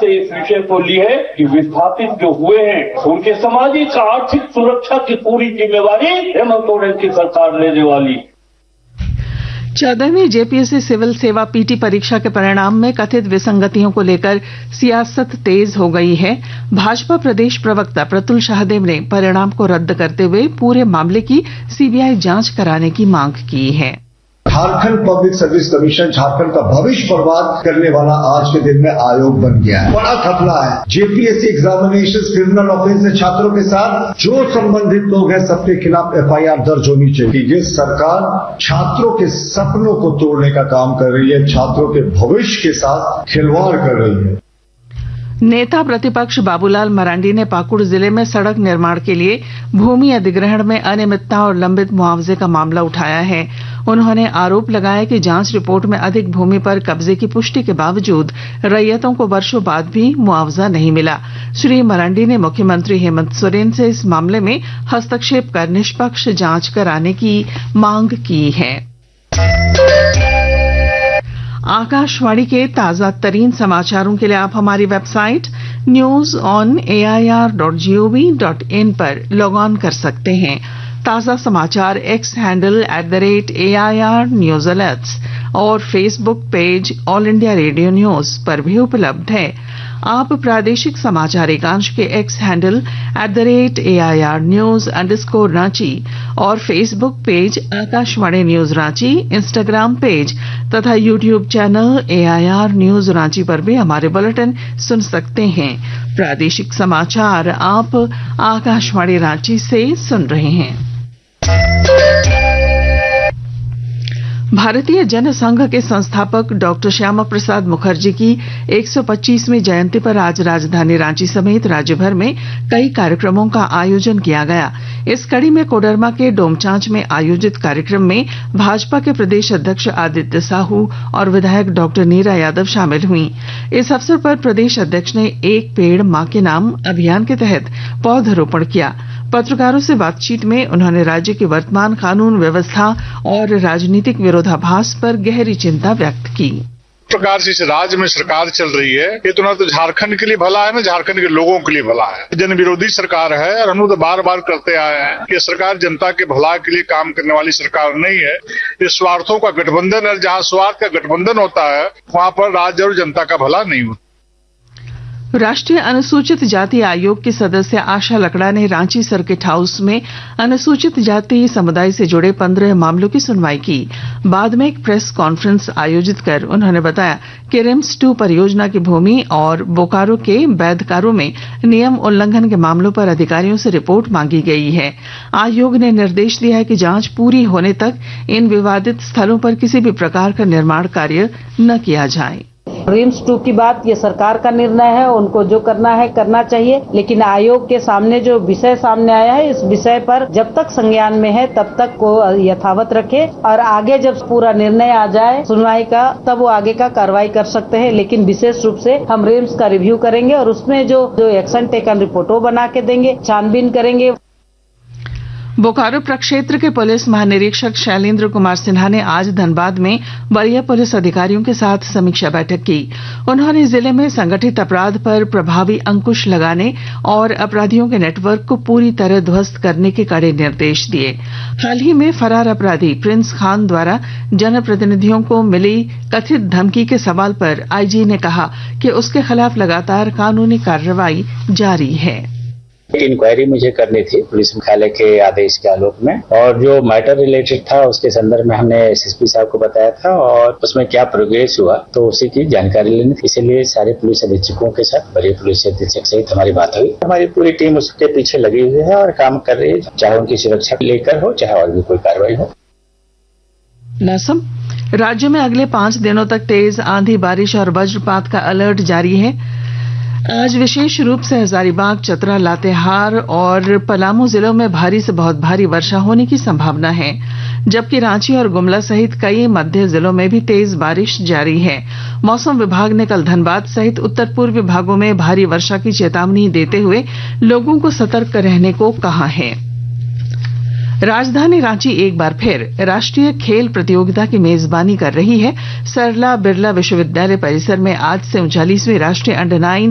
से इस विषय को ली है कि विस्थापित जो हुए हैं उनके सामाजिक आर्थिक सुरक्षा की पूरी जिम्मेवारी हेमंत सोरेन की सरकार लेने वाली। 14वीं जेपीएससी सिविल सेवा पीटी परीक्षा के परिणाम में कथित विसंगतियों को लेकर सियासत तेज हो गई है। भाजपा प्रदेश प्रवक्ता प्रतुल शाहदेव ने परिणाम को रद्द करते हुए पूरे मामले की सीबीआई जांच कराने की मांग की है। Jharkhand public service commission Jharkhand का भविष्य बर्बाद करने वाला आज के दिन में आयोग बन गया है। बड़ा घपला है। जेपीएससी एग्जामिनेशन क्रिमिनल ऑफेंस है छात्रों के साथ। जो संबंधित लोग हैं सबके खिलाफ एफआईआर दर्ज होनी चाहिए। ये सरकार छात्रों के सपनों को तोड़ने का काम कर रही है, छात्रों के भविष्य के साथ खिलवाड़ कर रही है। नेता प्रतिपक्ष बाबूलाल मरांडी ने पाकुड़ जिले में सड़क निर्माण के लिए भूमि अधिग्रहण में अनियमितता और लंबित मुआवजे का मामला उठाया है। उन्होंने आरोप लगाया कि जांच रिपोर्ट में अधिक भूमि पर कब्जे की पुष्टि के बावजूद रैयतों को वर्षों बाद भी मुआवजा नहीं मिला। श्री मरांडी ने मुख्यमंत्री हेमंत सोरेन से इस मामले में हस्तक्षेप कर निष्पक्ष जांच कराने की मांग की है। आकाशवाणी के ताजा तरीन समाचारों के लिए आप हमारी वेबसाइट news.air.gov.in पर लॉग ऑन कर सकते हैं। ताजा समाचार x handle @AIR news alerts और Facebook page all India radio news पर भी उपलब्ध है। आप प्रादेशिक समाचार एकांश के x handle @AIR news _Ranchi और Facebook page Akashvani news Ranchi, Instagram page तथा YouTube channel AIR news Ranchi पर भी हमारे बुलेटिन सुन सकते हैं। प्रादेशिक समाचार आप आकाशवाणी रांची से सुन रहे हैं। भारतीय जनसंघ के संस्थापक डॉक्टर श्यामा प्रसाद मुखर्जी की 125वीं जयंती पर आज राजधानी रांची समेत राज्यभर में कई कार्यक्रमों का आयोजन किया गया। इस कड़ी में कोडरमा के डोमचांच में आयोजित कार्यक्रम में भाजपा के प्रदेश अध्यक्ष आदित्य साहू और विधायक डॉक्टर नीरा यादव शामिल हुई। इस अवसर पर प्रदेश अध्यक्ष ने एक पेड़ मां के नाम अभियान के तहत पौधरोपण किया। पत्रकारों से बातचीत में उन्होंने राज्य की वर्तमान कानून व्यवस्था और राजनीतिक विरोधाभास पर गहरी चिंता व्यक्त की। प्रकार से इस राज्य में सरकार चल रही है, ये तो ना तो झारखंड के लिए भला है ना झारखंड के लोगों के लिए भला है। जन विरोधी सरकार है और हम तो बार बार करते आए हैं कि सरकार जनता के भला के लिए काम करने वाली सरकार नहीं है। ये स्वार्थों का गठबंधन है। जहाँ स्वार्थ का गठबंधन होता है वहाँ पर राज्य और जनता का भला नहीं होता। राष्ट्रीय अनुसूचित जाति आयोग की सदस्य आशा लकड़ा ने रांची सर्किट हाउस में अनुसूचित जाति समुदाय से जुड़े 15 मामलों की सुनवाई की। बाद में एक प्रेस कॉन्फ्रेंस आयोजित कर उन्होंने बताया कि रिम्स 2 परियोजना की भूमि और बोकारो के बैधकारों में नियम उल्लंघन के मामलों पर अधिकारियों से रिपोर्ट मांगी गई है। आयोग ने निर्देश दिया है कि जांच पूरी होने तक इन विवादित स्थलों पर किसी भी प्रकार का निर्माण कार्य न किया जाए। रिम्स 2 की बात ये सरकार का निर्णय है, उनको जो करना है करना चाहिए, लेकिन आयोग के सामने जो विषय सामने आया है इस विषय पर जब तक संज्ञान में है तब तक को यथावत रखे और आगे जब पूरा निर्णय आ जाए सुनवाई का तब वो आगे का कार्रवाई कर सकते हैं। लेकिन विशेष रूप से हम रिम्स का रिव्यू करेंगे और उसमें जो एक्शन टेकन रिपोर्टों बना के देंगे, छानबीन करेंगे। बोकारो प्रक्षेत्र के पुलिस महानिरीक्षक शैलेंद्र कुमार सिन्हा ने आज धनबाद में वरीय पुलिस अधिकारियों के साथ समीक्षा बैठक की। उन्होंने जिले में संगठित अपराध पर प्रभावी अंकुश लगाने और अपराधियों के नेटवर्क को पूरी तरह ध्वस्त करने के कड़े निर्देश दिए। हाल ही में फरार अपराधी प्रिंस खान द्वारा जनप्रतिनिधियों को मिली कथित धमकी के सवाल पर आईजी ने कहा कि उसके खिलाफ लगातार कानूनी कार्रवाई जारी है। इंक्वायरी मुझे करनी थी पुलिस मुख्यालय के आदेश के आलोक में, और जो मैटर रिलेटेड था उसके संदर्भ में हमने एसएसपी साहब को बताया था और उसमें क्या प्रोग्रेस हुआ तो उसी की जानकारी लेनी थी। इसीलिए सारे पुलिस अधीक्षकों के साथ वरीय पुलिस अधीक्षक सहित हमारी बात हुई। हमारी पूरी टीम उसके पीछे लगी हुई है और काम कर रही है, चाहे उनकी सुरक्षा लेकर हो चाहे और भी कोई कार्रवाई हो। मौसम राज्य में अगले 5 दिनों तक तेज आंधी, बारिश और वज्रपात का अलर्ट जारी है। आज विशेष रूप से हजारीबाग, चतरा, लातेहार और पलामू जिलों में भारी से बहुत भारी वर्षा होने की संभावना है, जबकि रांची और गुमला सहित कई मध्य जिलों में भी तेज बारिश जारी है। मौसम विभाग ने कल धनबाद सहित उत्तर पूर्वी भागों में भारी वर्षा की चेतावनी देते हुए लोगों को सतर्क रहने को कहा है। राजधानी रांची एक बार फिर राष्ट्रीय खेल प्रतियोगिता की मेजबानी कर रही है। सरला बिरला विश्वविद्यालय परिसर में आज से 39वीं राष्ट्रीय अंडर 9